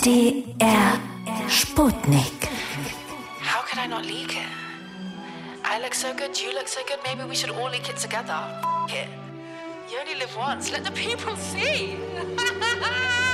MDR Sputnik. How could I not leak it? I look so good, you look so good, maybe we should all leak it together. F it. You only live once, let the people see.